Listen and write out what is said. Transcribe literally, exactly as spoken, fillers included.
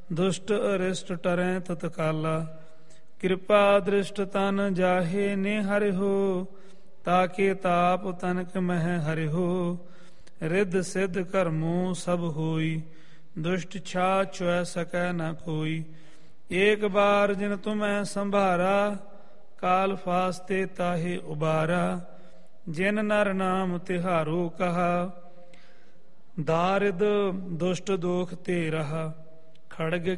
ਦੁਸ਼ਟ ਅਰਿਸ਼ਟ ਟਰੈ ਤਤਕਾਲਾ। ਕਿਰਪਾ ਦ੍ਰਿਸ਼ਟ ਤਨ ਜਾਹੇ ਨੇ ਹਰਿਹੋ, ਤਾਕੇ ਤਾਪ ਤਨਕ ਮਹਿ ਹਰਿਹੋ। ਰਿੱਧ ਸਿੱਧ ਕਰਮੂ ਸਭ ਹੋਈ, ਦੁਸ਼ਟ ਛਾ ਚੁਐ ਸਕੈ ਨ ਕੋਈ। ਏਕ ਬਾਰ ਜਿਨ ਤੁਮੈ ਸੰਭਾਰਾ, ਕਾਲ ਫਾਸਤੇ ਤਾਹੇ ਉਬਾਰਾ। ਜਿਨ ਨਰ ਨਾਮ ਤਿਹਾਰੋ ਕਹਾ, ਦਾਰਿਦ ਦੁਸ਼ਟ ਦੋਖ ਤੇ ਰਹਾ। ਖੜਗ